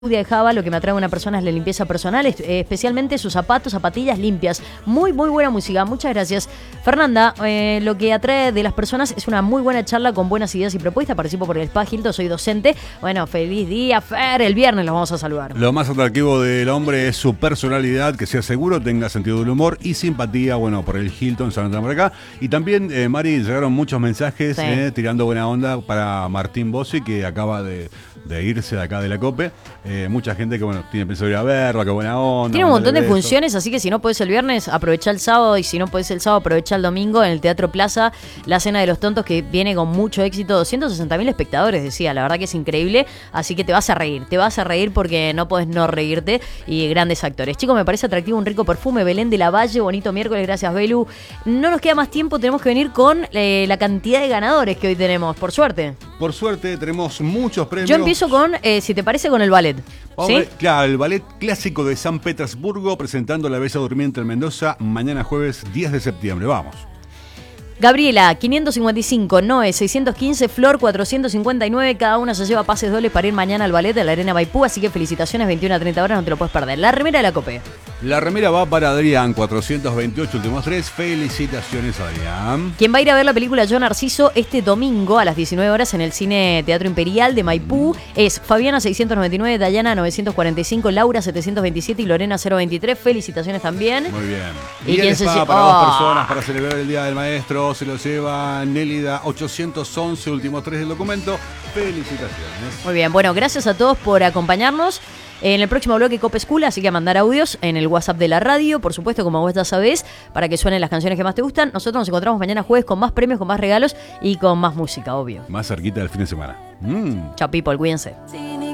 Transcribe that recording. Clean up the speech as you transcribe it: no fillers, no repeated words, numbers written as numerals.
de Java, lo que me atrae a una persona es la limpieza personal, especialmente sus zapatos, zapatillas limpias. Muy buena música, muchas gracias. Fernanda, lo que atrae de las personas es una muy buena charla con buenas ideas y propuestas. Participo por el Spa Hilton, soy docente. Bueno, feliz día, Fer, el viernes los vamos a saludar. Lo más atractivo del hombre es su personalidad, que sea seguro, tenga sentido del humor y simpatía, bueno, por el Hilton, se anotan por acá. Y también, Mari, llegaron muchos mensajes tirando buena onda para Martín Bossi, que acaba de irse de acá de la COPE. Mucha gente que, bueno, tiene pensado ir a verlo, qué buena onda. Tiene un montón de funciones, así que si no podés el viernes, aprovecha el sábado, y si no podés el sábado, aprovecha el domingo en el Teatro Plaza, la Cena de los Tontos, que viene con mucho éxito. 260.000 espectadores, decía, la verdad que es increíble, así que te vas a reír porque no podés no reírte, y grandes actores. Chicos, me parece atractivo un rico perfume, Belén de la Valle, bonito miércoles, gracias Belu. No nos queda más tiempo, tenemos que venir con la cantidad de ganadores que hoy tenemos, por suerte. Por suerte, tenemos muchos premios. Yo empiezo con, si te parece, con el ballet. Hombre, ¿sí? Claro, el ballet clásico de San Petersburgo presentando La Bella Durmiente en Mendoza mañana jueves 10 de septiembre. Vamos. Gabriela, 555, Noé, 615, Flor, 459. Cada una se lleva pases dobles para ir mañana al ballet de la Arena Maipú. Así que felicitaciones, 21 a 30 horas, no te lo puedes perder. La remera de la COPE. La remera va para Adrián, 428, últimos 3. Felicitaciones, Adrián. Quien va a ir a ver la película Yo Narciso este domingo a las 19 horas en el Cine Teatro Imperial de Maipú es Fabiana, 699, Dayana, 945, Laura, 727 y Lorena, 023. Felicitaciones también. Muy bien. ¿Y el quién spa para dos personas para celebrar el Día del Maestro. Se lo lleva Nélida, 811, últimos 3 del documento. Felicitaciones. Muy bien, bueno, gracias a todos por acompañarnos. En el próximo bloque Cope School, así que a mandar audios en el WhatsApp de la radio, por supuesto, como vos ya sabés, para que suenen las canciones que más te gustan. Nosotros nos encontramos mañana jueves con más premios, con más regalos y con más música, obvio. Más cerquita del fin de semana. Chao, people, cuídense.